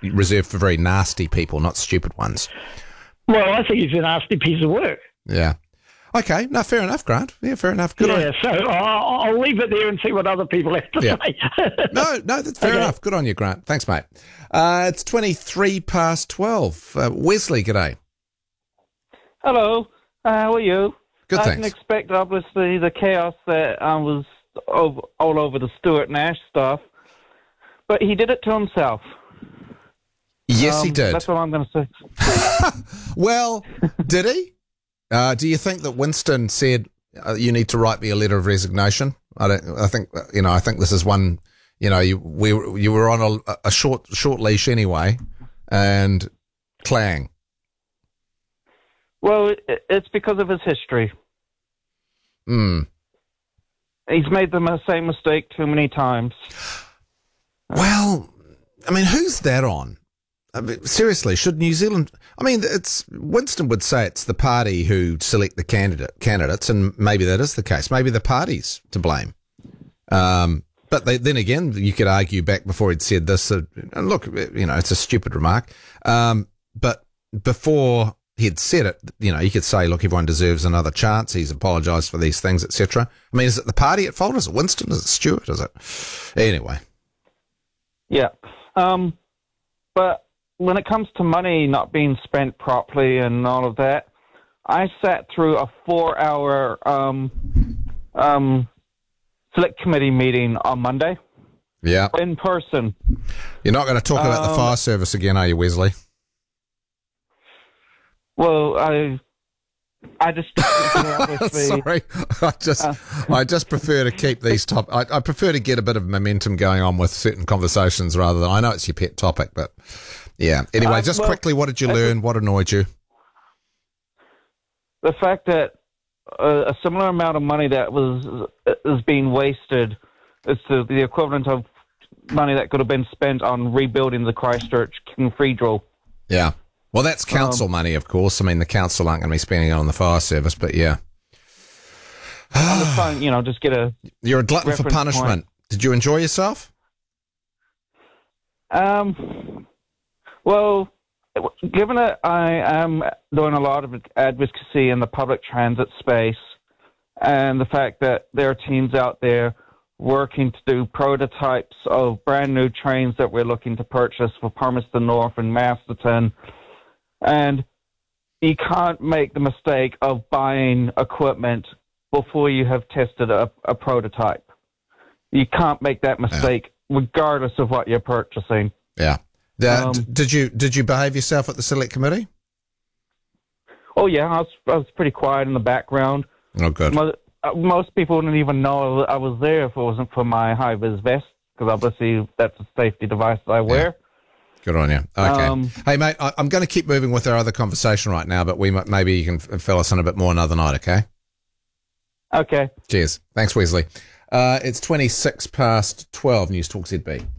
reserved for very nasty people, not stupid ones. Well, I think he's a nasty piece of work. Yeah. Okay. No, fair enough, Grant. Yeah, fair enough. Good on you. So I'll leave it there and see what other people have to say. No, that's fair enough. Good on you, Grant. Thanks, mate. It's 12:23. Wesley, g'day. Hello, how are you? Good, I thanks. didn't expect, obviously, the chaos that was all over the Stuart Nash stuff, but he did it to himself. Yes, he did. That's what I'm going to say. Well, did he? Do you think that Winston said you need to write me a letter of resignation? I think this is one. You were on a short leash anyway, and clang. Well, it's because of his history. He's made the same mistake too many times. Well, I mean, who's that on? I mean, seriously, should New Zealand... I mean, Winston would say it's the party who select the candidates, and maybe that is the case. Maybe the party's to blame. But then again, you could argue back before he'd said this, and look, it's a stupid remark. But before he'd said it, you could say, look, everyone deserves another chance. He's apologised for these things, etc. I mean, is it the party at fault? Is it Winston? Is it Stuart? Is it... Anyway. Yeah. But when it comes to money not being spent properly and all of that, I sat through a 4-hour select committee meeting on Monday. Yeah. In person. You're not going to talk about the fire service again, are you, Wesley? Well, I just sorry. I just prefer to keep these I prefer to get a bit of momentum going on with certain conversations rather than... I know it's your pet topic, but yeah. Anyway, quickly, what did you learn? What annoyed you? The fact that a similar amount of money that is being wasted is the equivalent of money that could have been spent on rebuilding the Christchurch Cathedral. Yeah. Well, that's council money, of course. I mean, the council aren't going to be spending it on the fire service, but yeah. I'm just trying, just get a... You're a glutton for punishment. Did you enjoy yourself? Well, given that I am doing a lot of advocacy in the public transit space, and the fact that there are teams out there working to do prototypes of brand new trains that we're looking to purchase for Palmerston North and Masterton, and you can't make the mistake of buying equipment before you have tested a prototype. You can't make that mistake regardless of what you're purchasing. Yeah. Did you behave yourself at the select committee? Oh yeah, I was pretty quiet in the background. Oh, good. Most people wouldn't even know I was there if it wasn't for my high-vis vest, because obviously that's a safety device that I wear. Good on you. Okay. Hey, mate, I'm going to keep moving with our other conversation right now, but maybe you can fill us in a bit more another night, okay? Okay. Cheers. Thanks, Wesley. It's 12:26 News Talk ZB.